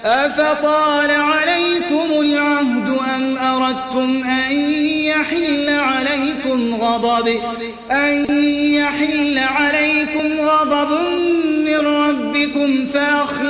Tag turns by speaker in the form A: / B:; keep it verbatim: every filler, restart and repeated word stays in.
A: أفطال عليكم العهد أم أردتم أن يحل عليكم غضب أن يحل عليكم غضب من ربكم فأخلفتم